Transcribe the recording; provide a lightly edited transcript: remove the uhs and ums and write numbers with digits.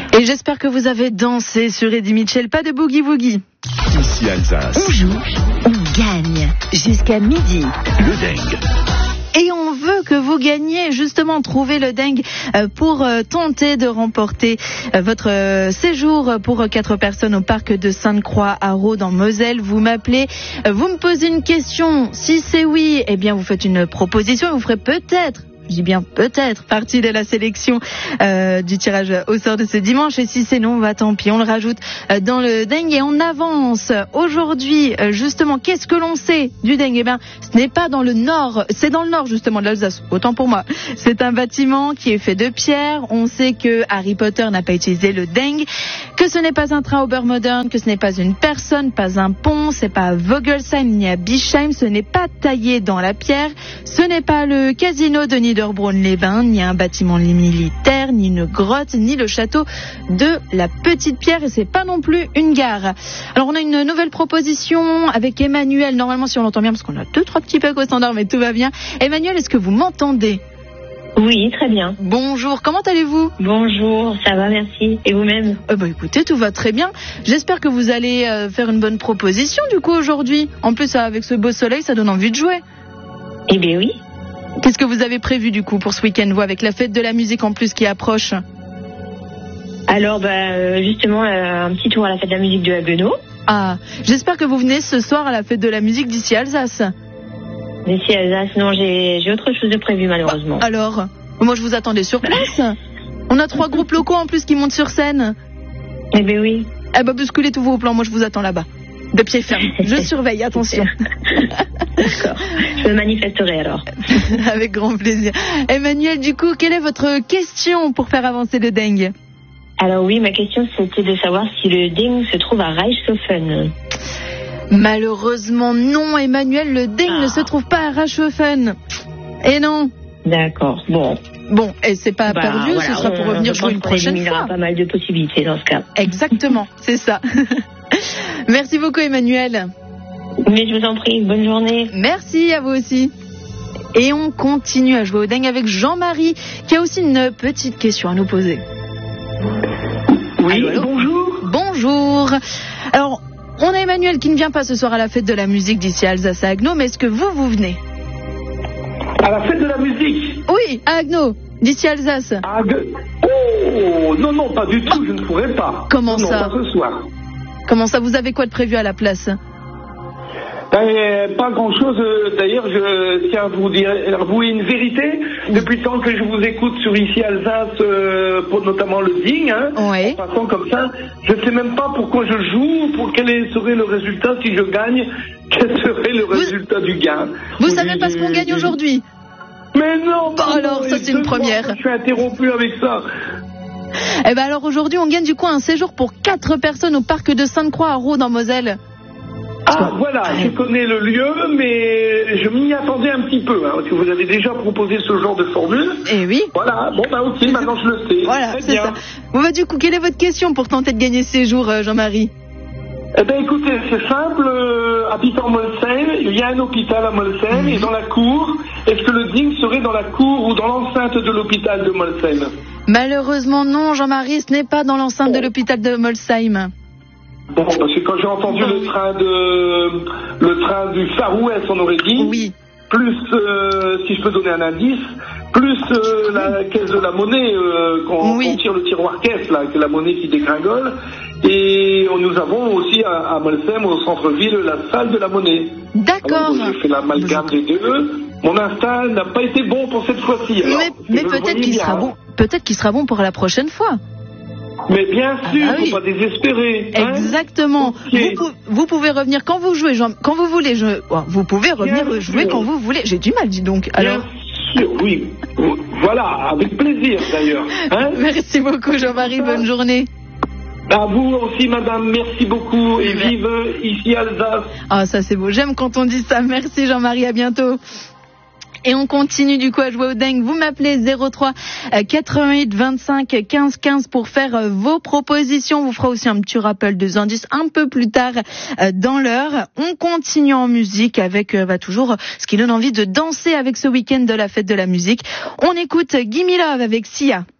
Et j'espère que vous avez dansé sur Eddie Mitchell, pas de boogie-woogie. Ici Alsace. On joue, on gagne, jusqu'à midi. Le dingue. Et on veut que vous gagniez, justement, trouver le dingue pour tenter de remporter votre séjour pour 4 personnes au parc de Sainte-Croix à Rhodes en Moselle. Vous m'appelez, vous me posez une question. Si c'est oui, eh bien vous faites une proposition et vous ferez peut-être, je dis bien peut-être, partie de la sélection du tirage au sort de ce dimanche. Et si c'est non, bah tant pis, on le rajoute dans le dingue et on avance. Aujourd'hui, justement, qu'est-ce que l'on sait du dingue? Eh bien, ce n'est pas dans le nord, c'est dans le nord justement de l'Alsace, autant pour moi. C'est un bâtiment qui est fait de pierre. On sait que Harry Potter n'a pas utilisé le dingue, que ce n'est pas un train au beurre moderne, que ce n'est pas une personne, pas un pont, c'est pas à Vogelsheim ni à Bischheim, ce n'est pas taillé dans la pierre, ce n'est pas le casino de Niederbronn-les-Bains, ni un bâtiment militaire, ni une grotte, ni le château de la Petite Pierre, et c'est pas non plus une gare. Alors on a une nouvelle proposition avec Emmanuel, normalement si on l'entend bien, parce qu'on a 2-3 petits bugs au standard, mais tout va bien. Emmanuel, est-ce que vous m'entendez? Oui, très bien. Bonjour, comment allez-vous? Bonjour, ça va, merci. Et vous-même? Écoutez, tout va très bien. J'espère que vous allez faire une bonne proposition du coup aujourd'hui. En plus, avec ce beau soleil, ça donne envie de jouer. Eh bien oui. Qu'est-ce que vous avez prévu du coup pour ce week-end, vous, avec la fête de la musique en plus qui approche? Alors, justement, un petit tour à la fête de la musique de Haguenau. Ah, j'espère que vous venez ce soir à la fête de la musique d'ici Alsace. D'ici Alsace, non, j'ai autre chose de prévu malheureusement. Alors, moi je vous attendais sur place. On a 3 groupes locaux en plus qui montent sur scène. Eh bien oui. Bousculez tous vos plans, moi je vous attends là-bas. De pied ferme. Je surveille, attention. D'accord. Je me manifesterai alors. Avec grand plaisir. Emmanuel, du coup, quelle est votre question pour faire avancer le dingue? Alors oui, ma question c'était de savoir si le dingue se trouve à Reichshofen. Malheureusement non, Emmanuel, le dingue ne se trouve pas à Reichshofen. Et non. D'accord, bon. Bon, et c'est pas perdu, voilà, ce sera pour revenir jouer une prochaine fois. Il y aura pas mal de possibilités dans ce cas. Exactement, c'est ça. Merci beaucoup Emmanuel. Mais je vous en prie, bonne journée. Merci à vous aussi. Et on continue à jouer au dingue avec Jean-Marie qui a aussi une petite question à nous poser. Oui, allô. Bonjour. Bonjour. Alors, on a Emmanuel qui ne vient pas ce soir à la fête de la musique d'ici à Alsace à Haguenau, mais est-ce que vous venez? À la fête de la musique? Oui, à Haguenau, d'ici à Alsace. Oh, non, pas du tout, je ne pourrais pas. Comment non, ça? Pas ce soir. Comment ça, vous avez quoi de prévu à la place? Pas grand-chose. D'ailleurs, je tiens à vous dire, avouer une vérité. Depuis le temps que je vous écoute sur ici Alsace, pour notamment le ding, Oui. en passant comme ça, je ne sais même pas pourquoi je joue, pour quel serait le résultat si je gagne, quel serait le résultat du gain. Vous savez pas ce qu'on gagne aujourd'hui? Mais non. Alors, ça c'est une première. Je suis interrompu avec ça. Eh ben alors aujourd'hui, on gagne du coup un séjour pour 4 personnes au parc de Sainte-Croix à Rhodes en Moselle. Ah, voilà, je connais le lieu, mais je m'y attendais un petit peu, parce que vous avez déjà proposé ce genre de formule. Eh oui. Voilà, ok, maintenant je le sais. Voilà, Très c'est bien. ça. Bon bah du coup, quelle est votre question pour tenter de gagner ce séjour, Jean-Marie? Eh bien écoutez, c'est simple, habitant Molsheim, il y a un hôpital à Molsheim, et dans la cour, est-ce que le ding serait dans la cour ou dans l'enceinte de l'hôpital de Molsheim? Malheureusement non, Jean-Marie, ce n'est pas dans l'enceinte de l'hôpital de Molsheim. Bon, parce que quand j'ai entendu le train du Far West, on aurait dit, Oui. plus, si je peux donner un indice, plus la caisse de la monnaie, qu'on tire le tiroir caisse, là, que la monnaie qui dégringole. Et nous avons aussi à Molsheim, au centre-ville, la salle de la monnaie. D'accord. Alors, j'ai fait l'amalgame des deux. Mon instinct n'a pas été bon pour cette fois-ci. Mais peut-être qu'il sera bon. Peut-être qu'il sera bon pour la prochaine fois. Mais bien sûr, oui. faut pas désespérer. Exactement. Okay. Vous pouvez revenir quand vous jouez, quand vous voulez. Vous pouvez revenir jouer quand vous voulez. J'ai du mal, dis donc. Alors. Bien sûr, oui. Voilà, avec plaisir d'ailleurs. Merci beaucoup, Jean-Marie. Bonne journée. À vous aussi, madame. Merci beaucoup. Et vive ici Alsace. Ah, ça c'est beau. J'aime quand on dit ça. Merci, Jean-Marie. À bientôt. Et on continue du coup à jouer au dingue. Vous m'appelez 03 88 25 15 15 pour faire vos propositions. On vous fera aussi un petit rappel des indices un peu plus tard dans l'heure. On continue en musique avec toujours ce qui donne envie de danser avec ce week-end de la fête de la musique. On écoute Gimme Love avec Sia.